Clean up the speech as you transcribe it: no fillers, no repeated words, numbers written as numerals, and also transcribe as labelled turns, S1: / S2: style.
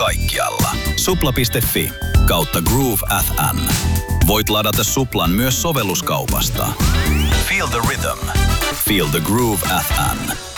S1: kaikkialla. Supla.fi/Groove FM. Voit ladata Suplan myös sovelluskaupasta. Feel the rhythm. Feel the Groove FM.